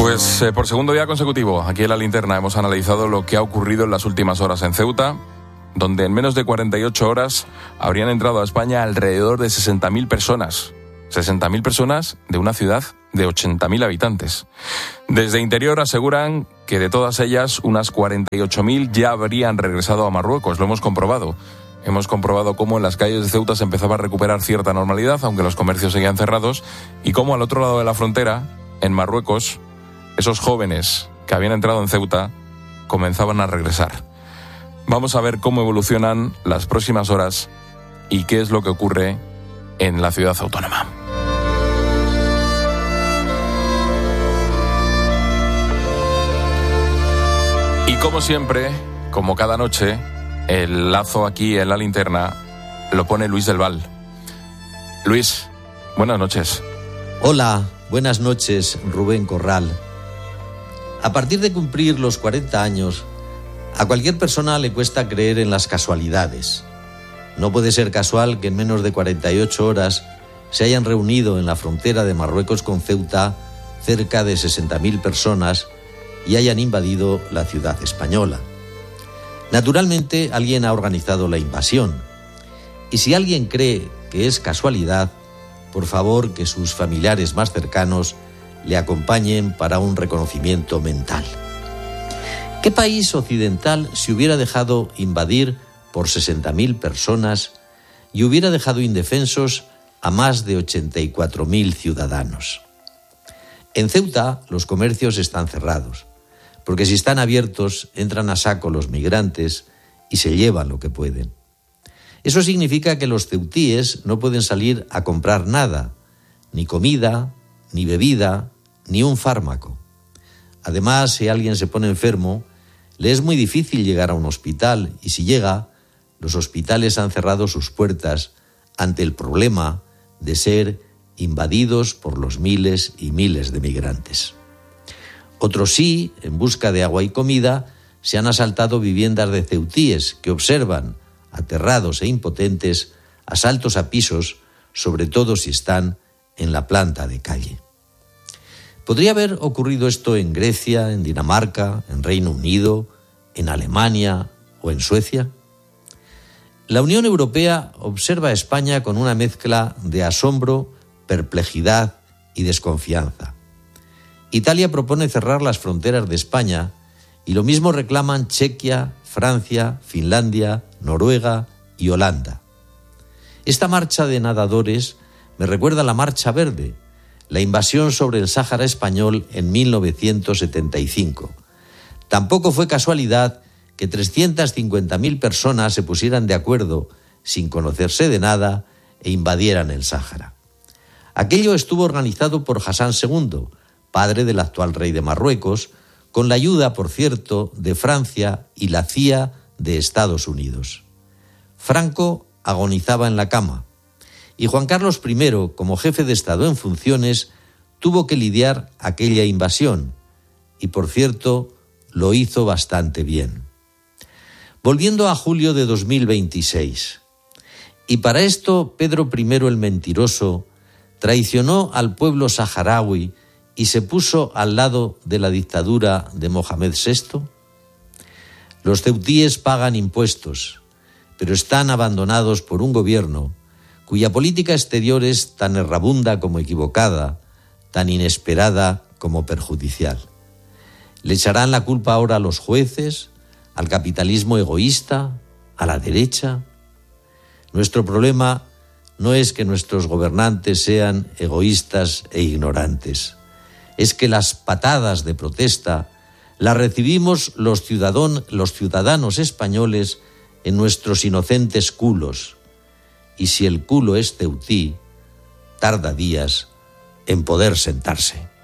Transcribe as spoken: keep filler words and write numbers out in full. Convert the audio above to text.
Pues eh, por segundo día consecutivo, aquí en La Linterna hemos analizado lo que ha ocurrido en las últimas horas en Ceuta, donde en menos de cuarenta y ocho horas habrían entrado a España alrededor de sesenta mil personas. sesenta mil personas de una ciudad de ochenta mil habitantes. Desde Interior aseguran que de todas ellas, unas cuarenta y ocho mil ya habrían regresado a Marruecos. Lo hemos comprobado. Hemos comprobado cómo en las calles de Ceuta se empezaba a recuperar cierta normalidad, aunque los comercios seguían cerrados, y cómo al otro lado de la frontera, en Marruecos, esos jóvenes que habían entrado en Ceuta comenzaban a regresar. Vamos a ver cómo evolucionan las próximas horas y qué es lo que ocurre en la ciudad autónoma. Y como siempre, como cada noche, el lazo aquí en La Linterna lo pone Luis del Val. Luis, buenas noches. Hola, buenas noches, Rubén Corral. A partir de cumplir los cuarenta años, a cualquier persona le cuesta creer en las casualidades. No puede ser casual que en menos de cuarenta y ocho horas se hayan reunido en la frontera de Marruecos con Ceuta cerca de sesenta mil personas y hayan invadido la ciudad española. Naturalmente, alguien ha organizado la invasión. Y si alguien cree que es casualidad, por favor que sus familiares más cercanos le acompañen para un reconocimiento mental. ¿Qué país occidental se hubiera dejado invadir por sesenta mil personas y hubiera dejado indefensos a más de ochenta y cuatro mil ciudadanos? En Ceuta los comercios están cerrados, porque si están abiertos entran a saco los migrantes y se llevan lo que pueden. Eso significa que los ceutíes no pueden salir a comprar nada, ni comida, ni bebida, ni un fármaco. Además, si alguien se pone enfermo, le es muy difícil llegar a un hospital y si llega, los hospitales han cerrado sus puertas ante el problema de ser invadidos por los miles y miles de migrantes. Otros sí, en busca de agua y comida, se han asaltado viviendas de ceutíes que observan, aterrados e impotentes, asaltos a pisos, sobre todo si están en la planta de calle. ¿Podría haber ocurrido esto en Grecia, en Dinamarca, en Reino Unido, en Alemania o en Suecia? La Unión Europea observa a España con una mezcla de asombro, perplejidad y desconfianza. Italia propone cerrar las fronteras de España y lo mismo reclaman Chequia, Francia, Finlandia, Noruega y Holanda. Esta marcha de nadadores me recuerda a la Marcha Verde, la invasión sobre el Sáhara español en mil novecientos setenta y cinco. Tampoco fue casualidad que trescientas cincuenta mil personas se pusieran de acuerdo, sin conocerse de nada, e invadieran el Sáhara. Aquello estuvo organizado por Hassan segundo, padre del actual rey de Marruecos, con la ayuda, por cierto, de Francia y la C I A de Estados Unidos. Franco agonizaba en la cama, y Juan Carlos primero, como jefe de Estado en funciones, tuvo que lidiar aquella invasión, y por cierto, lo hizo bastante bien. Volviendo a julio de dos mil veintiséis, y para esto Pedro primero el Mentiroso traicionó al pueblo saharaui y se puso al lado de la dictadura de Mohamed sexto. Los ceutíes pagan impuestos, pero están abandonados por un gobierno cuya política exterior es tan errabunda como equivocada, tan inesperada como perjudicial. ¿Le echarán la culpa ahora a los jueces, al capitalismo egoísta, a la derecha? Nuestro problema no es que nuestros gobernantes sean egoístas e ignorantes. Es que las patadas de protesta las recibimos los, ciudadón, los ciudadanos españoles en nuestros inocentes culos. Y si el culo es ceutí, tarda días en poder sentarse.